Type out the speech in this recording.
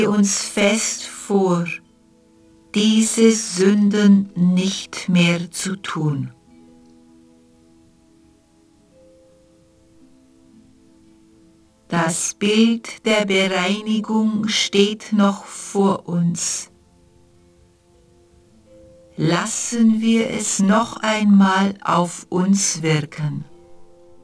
uns fest vor, diese Sünden nicht mehr zu tun. Das Bild der Bereinigung steht noch vor uns. Lassen wir es noch einmal auf uns wirken.